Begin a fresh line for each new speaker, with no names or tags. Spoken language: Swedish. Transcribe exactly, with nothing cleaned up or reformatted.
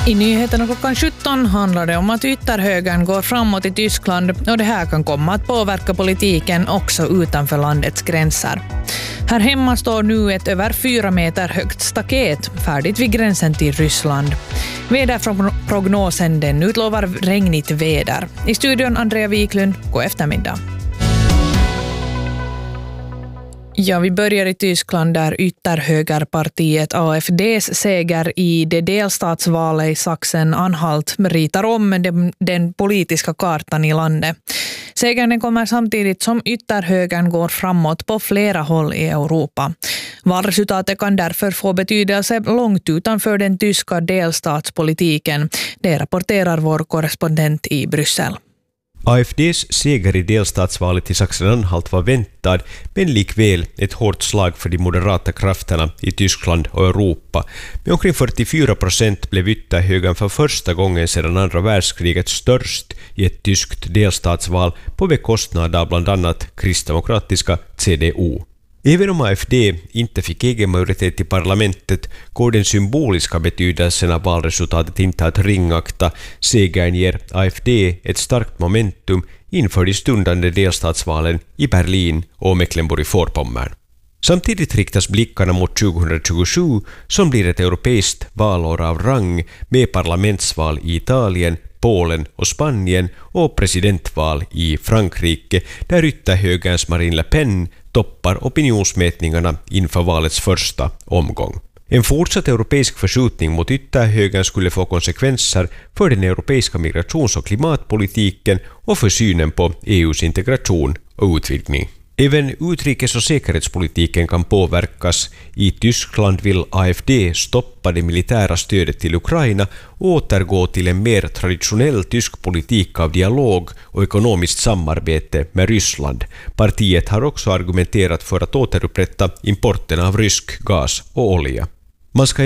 I nyheterna klockan sjutton handlar det om att ytterhögern går framåt i Tyskland och det här kan komma att påverka politiken också utanför landets gränser. Här hemma står nu ett över fyra meter högt staket färdigt vid gränsen till Ryssland. Väderprognosen den utlovar regnigt väder. I studion Andrea Wiklund, god eftermiddag. Ja, vi börjar i Tyskland där ytterhögerpartiet A F D:s seger i det delstatsvalet i Sachsen-Anhalt ritar om den, den politiska kartan i landet. Segern kommer samtidigt som ytterhögern går framåt på flera håll i Europa. Valresultatet kan därför få betydelse långt utanför den tyska delstatspolitiken. Det rapporterar vår korrespondent i Bryssel.
A F D:s seger i delstatsvalet i Sachsen-Anhalt var väntad, men likväl ett hårt slag för de moderata krafterna i Tyskland och Europa. Med omkring fyrtiofyra procent blev ytterhögern för första gången sedan andra världskriget störst i ett tyskt delstatsval på bekostnad av bland annat kristdemokratiska C D U. Även om A F D inte fick egen majoritet i parlamentet går den symboliska betydelsen av valresultatet inte att ringakta. Segern ger A F D ett starkt momentum inför de stundande delstatsvalen i Berlin och Mecklenburg-Vorpommern. Samtidigt riktas blickarna mot tjugohundratjugosju som blir ett europeiskt valår av rang med parlamentsval i Italien, Polen och Spanien och presidentval i Frankrike där ytterhögerns Marine Le Pen toppar opinionsmätningarna inför valets första omgång. En fortsatt europeisk förskjutning mot ytterhögern skulle få konsekvenser för den europeiska migrations- och klimatpolitiken och för synen på E U:s integration och utvidgning. Även utrikes- och säkerhetspolitiken kan påverkas. I Tyskland vill A F D stoppa det militära stödet till Ukraina och återgå till en mer traditionell tysk politik av dialog och ekonomiskt samarbete med Ryssland. Partiet har också argumenterat för att återupprätta importen av rysk gas och olja. Man ska